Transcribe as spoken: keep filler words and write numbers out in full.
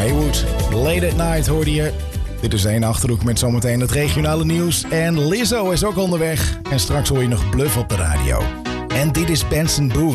Maywood, Late at Night hoorde je. Dit is één Achterhoek met zometeen het regionale nieuws. En Lizzo is ook onderweg. En straks hoor je nog Bluff op de radio. En dit is Benson Boone.